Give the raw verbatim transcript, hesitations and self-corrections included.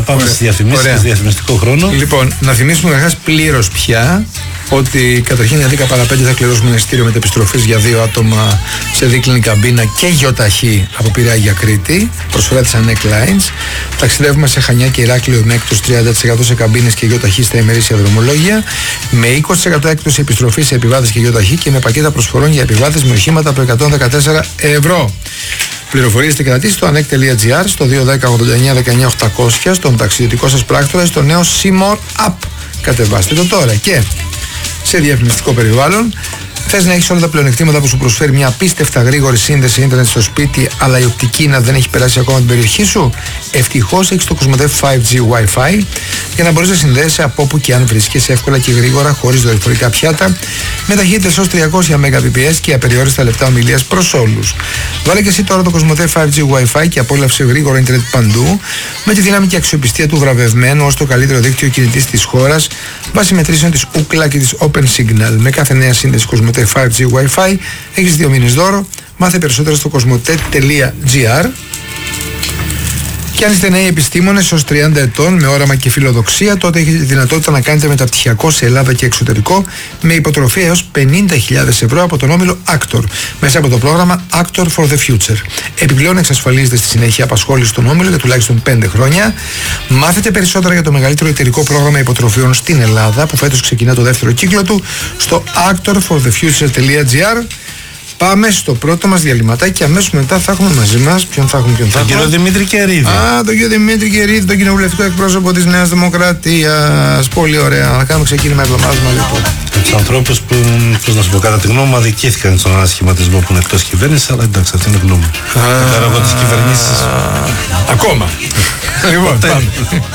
πάμε στις διαφημίσεις, διαφημιστικό χρόνο. Λοιπόν, να θυμίσουμε καταρχάς πλήρως πια ότι καταρχήν για δέκα παρά πέντε θα κληρώσουμε ένα εισιτήριο μετεπιστροφής για δύο άτομα σε δίκλινη καμπίνα και γιοταχή από Πειραιά για Κρήτη. Προσφορά της Anec Lines. Ταξιδεύουμε σε Χανιά και Ηράκλειο με έκπτωση τριάντα τοις εκατό σε καμπίνες και γιοταχή στα ημερήσια δρομολόγια. Με είκοσι τοις εκατό έκπτωση επιστροφή σε επιβάτες και γιοταχή και με πακέτα προσφορών για επιβάτες με οχήματα από εκατόν δεκατέσσερα ευρώ. Πληροφορίες και κρατήσεις στο anec.gr, στο δύο ένα μηδέν ογδόντα εννιά δεκαεννιά οκτακόσια, στον ταξιδιωτικό σας πράκτορα, στο νέο Seymour App. Κατεβάστε το τώρα. Και σε διαφημιστικό περιβάλλον, θες να έχεις όλα τα πλεονεκτήματα που σου προσφέρει μια απίστευτα γρήγορη σύνδεση ίντερνετ στο σπίτι, αλλά η οπτική να δεν έχει περάσει ακόμα την περιοχή σου? Ευτυχώς έχεις το Κοσμοτέ φάιβ τζι Wi-Fi για να μπορείς να συνδέεσαι από όπου και αν βρίσκεσαι εύκολα και γρήγορα, χωρίς δορυφορικά πιάτα, με ταχύτητες ως τριακόσια Mbps και απεριόριστα λεπτά ομιλίας προς όλους. Βάλε και εσύ τώρα το Κοσμοτέ φάιβ τζι Wi-Fi και απόλαυσε γρήγορο ίντερνετ παντού, με τη δύναμη και αξιοπιστία του βραβευμένου ως το καλύτερο δίκτυο κινητής της χώρας, βάσει μετρήσεων της Ookla και της Open Signal. Με κάθε νέα σύνδεση Κοσμοτέ φάιβ τζι Wi-Fi έχεις δύο μήνες δώρο. Μάθε περισσότερα στο κοσμοτέ τελεία τζι άρ. Και αν είστε νέοι επιστήμονες ως τριάντα ετών με όραμα και φιλοδοξία, τότε έχετε τη δυνατότητα να κάνετε μεταπτυχιακό σε Ελλάδα και εξωτερικό με υποτροφία έως πενήντα χιλιάδες ευρώ από τον όμιλο Actor μέσα από το πρόγραμμα Actor for the Future. Επιπλέον εξασφαλίζετε στη συνέχεια απασχόληση στον όμιλο για τουλάχιστον πέντε χρόνια. Μάθετε περισσότερα για το μεγαλύτερο εταιρικό πρόγραμμα υποτροφιών στην Ελλάδα που φέτος ξεκινά το δεύτερο κύκλο του στο actor for the future τελεία τζι άρ. Πάμε στο πρώτο μας διαλυματάκι και αμέσως μετά θα έχουμε μαζί μας. Ποιον θα έχουμε, ποιον θα έχουμε. Τον κύριο Δημήτρη Κερίδη. Α, τον κύριο Δημήτρη Κερίδη, τον κοινοβουλευτικό εκπρόσωπο της Νέας Δημοκρατίας. Πολύ ωραία. Θα κάνουμε ξεκίνημα εβδομάδας μαζί του. Τους ανθρώπους που, πώς να σου πω, κατά τη γνώμη μου, αδικήθηκαν στον ανασχηματισμό που είναι εκτός κυβέρνησης, αλλά εντάξει, αυτή είναι η γνώμη μου. Κατάλαβα τις κυβερνήσεις. Ακόμα. Λοιπόν, πάμε.